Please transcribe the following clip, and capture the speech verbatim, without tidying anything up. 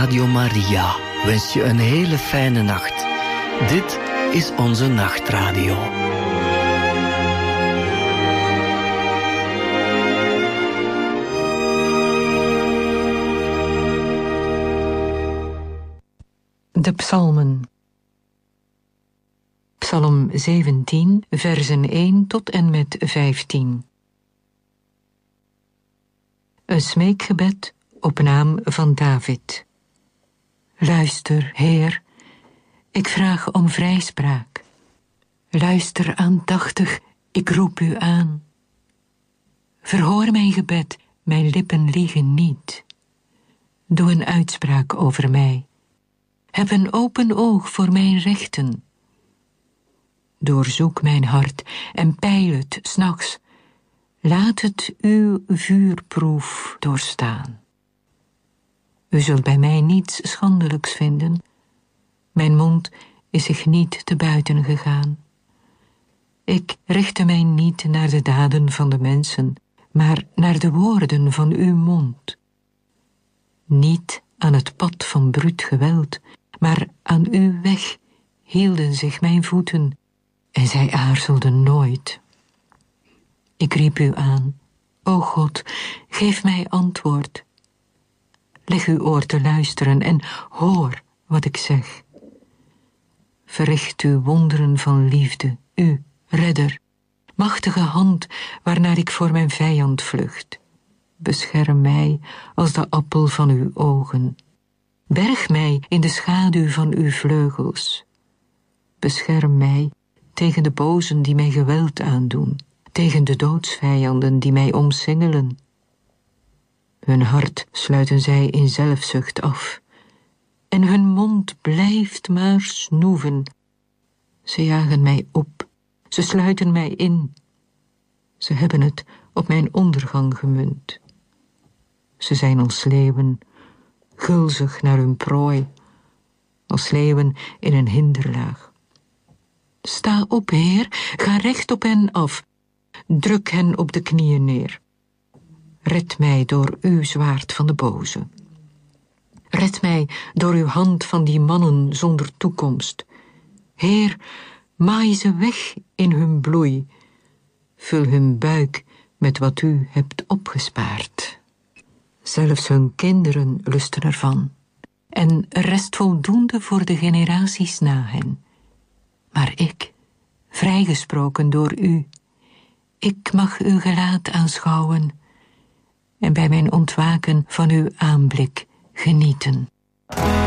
Radio Maria wens je een hele fijne nacht. Dit is onze nachtradio. De psalmen. Psalm zeventien, versen één tot en met vijftien. Een smeekgebed op naam van David. Luister, Heer, ik vraag om vrijspraak. Luister aandachtig, ik roep u aan. Verhoor mijn gebed, mijn lippen liegen niet. Doe een uitspraak over mij. Heb een open oog voor mijn rechten. Doorzoek mijn hart en peil het 's nachts. Laat het uw vuurproef doorstaan. U zult bij mij niets schandelijks vinden. Mijn mond is zich niet te buiten gegaan. Ik richtte mij niet naar de daden van de mensen, maar naar de woorden van uw mond. Niet aan het pad van bruut geweld, maar aan uw weg hielden zich mijn voeten, en zij aarzelden nooit. Ik riep u aan, o God, geef mij antwoord. Leg uw oor te luisteren en hoor wat ik zeg. Verricht uw wonderen van liefde, u, redder, machtige hand waarnaar ik voor mijn vijand vlucht. Bescherm mij als de appel van uw ogen. Berg mij in de schaduw van uw vleugels. Bescherm mij tegen de bozen die mij geweld aandoen, tegen de doodsvijanden die mij omsingelen. Hun hart sluiten zij in zelfzucht af, en hun mond blijft maar snoeven. Ze jagen mij op, ze sluiten mij in. Ze hebben het op mijn ondergang gemunt. Ze zijn als leeuwen, gulzig naar hun prooi, als leeuwen in een hinderlaag. Sta op, Heer, ga recht op hen af, druk hen op de knieën neer. Red mij door uw zwaard van de boze. Red mij door uw hand van die mannen zonder toekomst. Heer, maai ze weg in hun bloei. Vul hun buik met wat u hebt opgespaard. Zelfs hun kinderen lusten ervan. En er rest voldoende voor de generaties na hen. Maar ik, vrijgesproken door u, ik mag uw gelaat aanschouwen en bij mijn ontwaken van uw aanblik genieten.